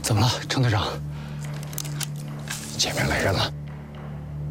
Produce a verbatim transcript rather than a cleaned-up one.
怎么了，程队长？前面来人了。